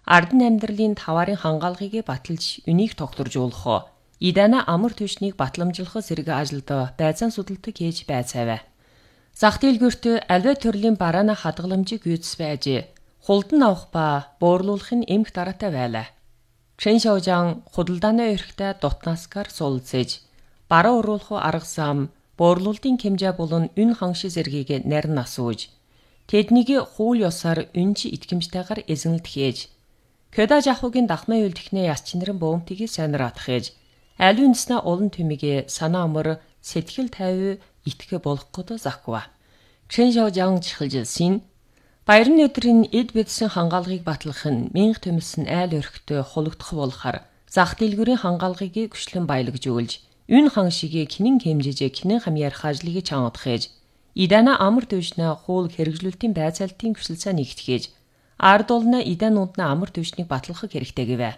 Ардан амьдралын таварын хангаалгыг баталж үнийг тогтворжуулах, идана амар түвшнийг батламжлах зэрэг ажилд байцаан судалдаг хийж байцаавэ. Зах дэлгүүрт аливаа төрлийн бараана хадгаламжийг үйдэс байж, хулдан авах ба буурлуулахын эмх дараатай байлаа. Чэн Шаожан худалдааны өрхтэй дотнаскаар суулцээж, бараа уруулах арга зам, буурлуулалтын хэмжээ болон үн ханши зэргийг нарийн асууж, тэднийг хууль ёсоор үнч итгэмжтэйгээр эзэнэлт хийж, Көда жахуугийн дахмын үйлдэхнээ яс чинрэн бөмтгийг сайнраадах хийж, аль үндэснэ олон түмигээ санаа амар сэтгэл тайв итгэх болох гээд заква. Чэн Шаожан чихэлжилсэн баярын өдрийн эд бидсэн хангаалгыг батлах нь мянга төмөлсөн айл өрхтөө хулагдах болохоор зах дэлгүүрийн хангаалгыг гүшлэн баялагжуулж, үн ханшигийг кинэн хэмжиж кинэн хамьяарх ажлыг чангадах хийж, идана амар төвшнө хуул хэрэгжлүүлтийн байцаалтын гүшилсаа нэгтгэж, ард олно идануудна амар төвшнийг батлах хэрэгтэй гэвэ.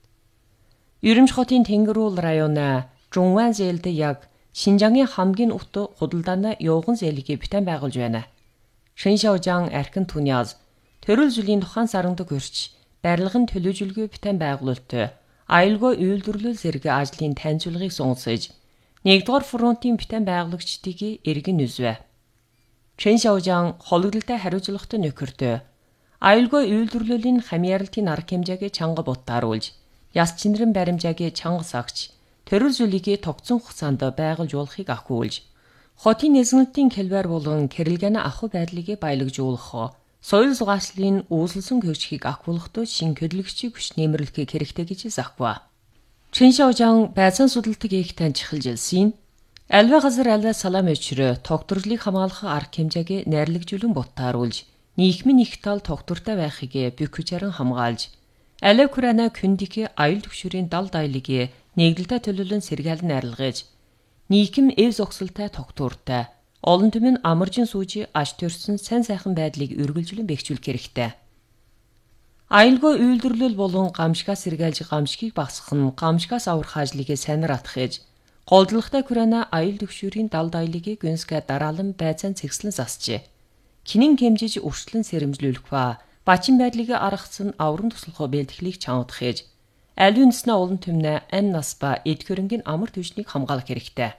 Юрэмж хотын Тэнгэрүүл районы Жунван зээлд яг Шинжангийн хамгийн ут худалдааны явган зээлийг битэн байгуулж байна. Чэн Шаожан архин түняз төрөл зүйлийн тухайн сарандаг өрч барилгын төлөвжөлгүй битэн байгуулалт аюулгүй үйлдвэрлэл зэрэг ажлын танилцуулгыг сонсож 1-р фронтын битэн байгуулагчдыг эргэн үзвэ. Чэн Шаожан хологдолтой хариуцлагатай нөхөртөө аюулгүй үйлдвэрлэлийн хамьяаралтын арга хэмжээг чанга бутааруулж, яс чинрэн баримжааг чанга сагч, төрөл зүйлийг тогтсон хугацаанд байгуулж болохыг ахиулж, хотын эзэнэлтийн хэлбэр болон кэрэлгэний ахуй байдлыг баялагжуулах, соёл зугаачлалын үүсэлсэн хөгжихийг ахиулахдаа шин хөдөлгөгчийг хүч нэмэрлэх хэрэгтэй гэж заква. Чэн Шаожан байцаан судалдаг ихтэй чихэлжилсэн альва газар альва салам өчрөө тогтворжлыг хамгаалах арга хэмжээг найрлагжуулан бутааруулж, нийгмийн их тал тогтвортой байхыг бөхөжөрөн хамгаалж, алив хүрэнэ күндик аюул төвшөрийн дал дайлыг нэгдэлтэй төлөвлөн сэргээлэн арилгаж, нийгэм эв зогсолтой тогтвортой, олон түмэн амаржин сүүж аж төрсөн сайн сайхан байдлыг үргэлжлэн бэхжүүлэх хэрэгтэй. Аюулгүй үйлдвэрлэл болон гамшигаас сэргээлж гамшигыг багасгах нь гамшигаас аврах ажлыг сайнраадах хийж, голдлогтой хүрэнэ аюул төвшөрийн дал дайлыг гүнсгэ дараалан байцаан цэгслэн засжээ. Кинэн хэмжиж өршлөн сэрэмжлүүлэх ба бачин байдлыг аргацсан аврам туслах бэлтгэлийг чангадах хийж, аль үндэснэ олон түмнэ ам нас ба эд хөрөнгийн амар түвшнийг хамгаалах хэрэгтэй.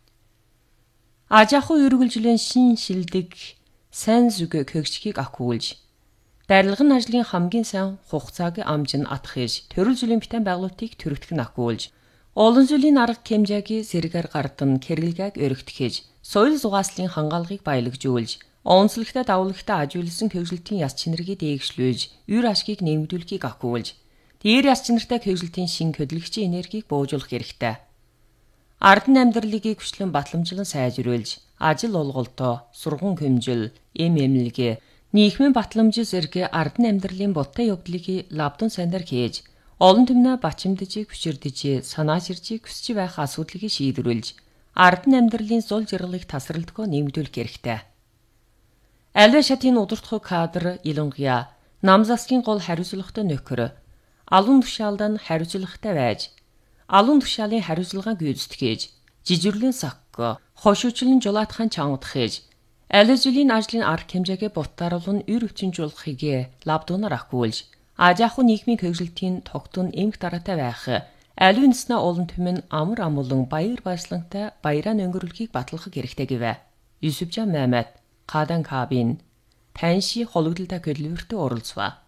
Аж ахуй үргэлжлэн шин шилдэг сайн зүг хөгжихийг ахиулж, барилгын ажлын хамгийн сайн хугацааг амжин атах хийж, төрөл зүйлийн битэн байгуулалтыг төрөгдөх нь ахиулж, олон зүйлийн арга хэмжээг зэрэгээр гардан кэргэлгээг өргөдөх хийж, соёл зугааслын хангаалгыг баялагжуулж, онцлогтой давлагтай ажиулсан хөгжилтийн яс чинрийг дээгшлүүлж, үр ашгийг нэмэгдүүлэхийг ахиулж, дээр яс чинартай хөгжилтийн шин хөдөлгөгчийн энергийг бууруулах хэрэгтэй. Ардан амьдралыг хүчлэн батламжлан сайжруулж, ажил олголтоо, сургууль хөмжил, эмнэлэг, нийгмийн батламж зэрэг ардан амьдралын бодтой явдлыг лавдан сайнаар хийж, олон түмнэ бачимдж, хүчирдэж, санаачирж хүсэж байх асуудлыг шийдвэрлэж, ардан амьдралын зул жаргалыг тасралтгүй нэмэгдүүлэх хэрэгтэй. Альва шатын удирдах кадр илонгия нам засгийн гол хариуцлагатай нөхөр алуун тушаалдан хариуцлагатай байж, алуун тушаалын хариуцлагааг гүйцэтгэж, жижирлэн сакко, хошуучлан жулаатхан чангадах хийж, аль зүйлийн ажлын арга хэмжээг бутааруулан үр өчнжүүлэхийг лавдуунаар ахиулж, аж ахуй нийгмийн хөгжилтийн тогтун эмх дараатай байх, аль үндэснэ олон түмэн амар амулан баяр баясгалантай баяраа өнгөрүүлэхийг батлах хэрэгтэй гэвэ. Юсупжан Мамед Кадан кабин таньши хологдолтой хөдөлгөөртөө оролцваа.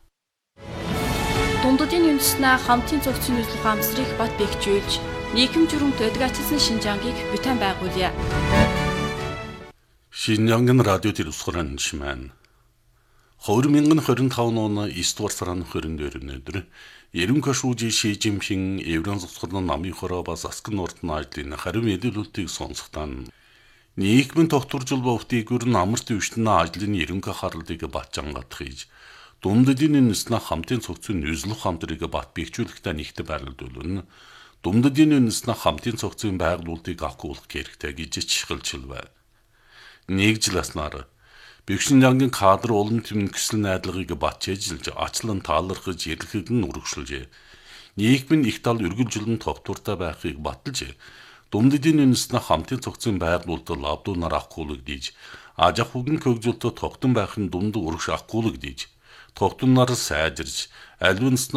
Дундадын үндэснэ хамтын цогцын үзлэх амсрыг бат бэхжүүлж, нийгэм журмд өдгачилсан Шинжангийг бүтэн байгуулъя. Шинжангийн радио телевизорын шимэн 2025 оны 9 дугаар сарын 22-ны өдөр Ерөнхий шүүжи Ши Жинпин Еврон зогсгорны намын хороо ба засгийн ордны ажлын хариу мэдээллүүдийг сонсохтаа нийгмийн тогтворжул бовтыг өрн амар төвшнө ажлын ерөнхий харалтыг батчангадах хийж, думдадын үндэснэ хамтын цогцын үзлэх хамтрыг бат бэхжүүлэхтэй нэгт байрлуулна, думдадын үндэснэ хамтын цогцын байгуулалтыг ахиулах хэрэгтэй гэж чихэлжилвэ. Нэгжласнаар Бэхшинjanгийн кадр олон түмэн кэсэл найдлагыг батчээжилж, ачлан таалархаж ирэхийг нь үргэлжлүүлжээ. Нийгмийн их тал үргэлжлэн тогтвортой байхыг баталж, думдадын үндэснэ хамтын цогцын байгуулалтад лавдуунаар ахиулагдаж, аж ахуйн хөгжилтөд тогтун байх нь дунд урагш ахиулагдаж, тогтунаар сайжирж, аль үндэснэ